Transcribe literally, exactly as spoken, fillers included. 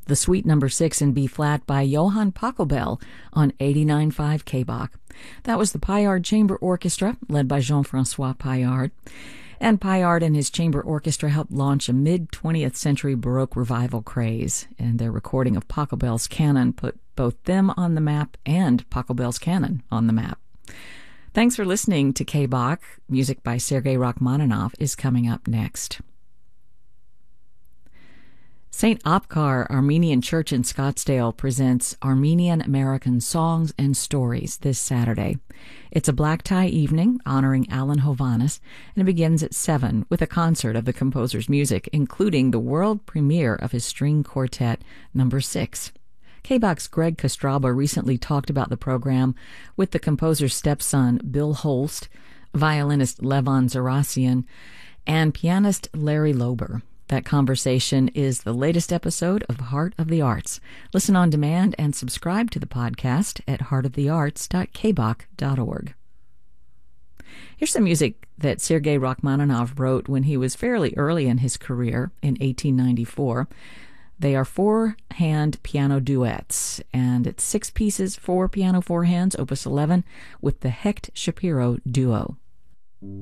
the Suite Number Six in B flat by Johann Pachelbel on eighty-nine point five K B O C. That was the Paillard Chamber Orchestra, led by Jean-Francois Paillard. And Paillard and his chamber orchestra helped launch a mid-twentieth century Baroque revival craze, and their recording of Pachelbel's canon put both them on the map and Pachelbel's canon on the map. Thanks for listening to K B O C. Music by Sergei Rachmaninoff is coming up next. Saint Apkar Armenian Church in Scottsdale presents Armenian American Songs and Stories this Saturday. It's a black tie evening honoring Alan Hovhaness, and it begins at seven with a concert of the composer's music, including the world premiere of his string quartet, Number Six. K B O C's Greg Kostraba recently talked about the program with the composer's stepson, Bill Holst, violinist Levon Zarassian, and pianist Larry Lober. That conversation is the latest episode of Heart of the Arts. Listen on demand and subscribe to the podcast at heart of the arts dot k b o c dot org. Here's some music that Sergei Rachmaninoff wrote when he was fairly early in his career in eighteen ninety-four. They are four-hand piano duets, and it's six pieces, four piano four hands, opus eleven, with the Hecht Shapiro Duo.